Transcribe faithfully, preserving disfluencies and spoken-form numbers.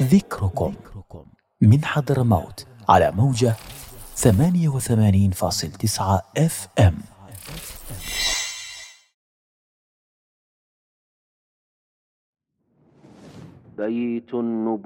ذكركم من حضرموت على موجة ثمانية وثمانين فاصل تسعة اف ام. بيت النبوة.